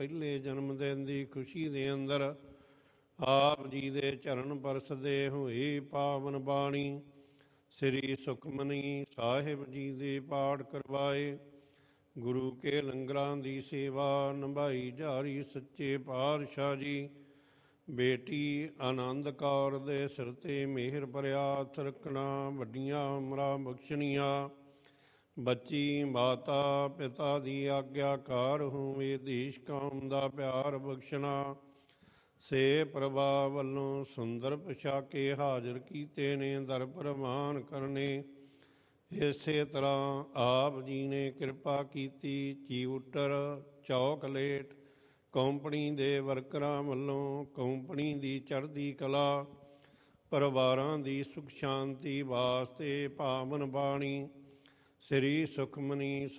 ਪਹਿਲੇ ਜਨਮ ਦਿਨ ਦੀ ਖੁਸ਼ੀ ਦੇ ਅੰਦਰ ਆਪ ਜੀ ਦੇ ਚਰਨ ਪਰਸਦੇ ਹੋਏ ਪਾਵਨ ਬਾਣੀ ਸ੍ਰੀ ਸੁਖਮਨੀ ਸਾਹਿਬ ਜੀ ਦੇ ਪਾਠ ਕਰਵਾਏ। ਗੁਰੂ ਕੇ ਲੰਗਰਾਂ ਦੀ ਸੇਵਾ ਨਿਭਾਈ ਜਾ ਰਹੀ ਸੱਚੇ ਪਾਤਸ਼ਾਹ ਜੀ। ਬੇਟੀ ਆਨੰਦ ਕੌਰ ਦੇ ਸਿਰ 'ਤੇ ਮਿਹਰ ਭਰਿਆ ਹੱਥ ਰੱਖਣਾ, ਵੱਡੀਆਂ ਉਮਰਾਂ ਬਖਸ਼ਣੀਆਂ। ਬੱਚੀ ਮਾਤਾ ਪਿਤਾ ਦੀ ਆਗਿਆਕਾਰ ਹੋਵੇ, ਦੇਸ਼ ਕੌਮ ਦਾ ਪਿਆਰ ਬਖਸ਼ਣਾ। ਸੇ ਪ੍ਰਭਾ ਵੱਲੋਂ ਸੁੰਦਰ ਪੁਸ਼ਾਕੇ ਹਾਜ਼ਰ ਕੀਤੇ ਨੇ, ਦਰ ਪ੍ਰਵਾਨ ਕਰਨੇ। ਇਸੇ ਤਰ੍ਹਾਂ ਆਪ ਜੀ ਨੇ ਕਿਰਪਾ ਕੀਤੀ। ਚੀਊਟਰ ਚੌਕਲੇਟ ਕੰਪਨੀ ਦੇ ਵਰਕਰਾਂ ਵੱਲੋਂ ਕੰਪਨੀ ਦੀ ਚੜ੍ਹਦੀ ਕਲਾ, ਪਰਿਵਾਰਾਂ ਦੀ ਸੁਖ ਸ਼ਾਂਤੀ ਵਾਸਤੇ ਪਾਵਨ ਬਾਣੀ ਸ੍ਰੀ ਸੁਖਮਨੀ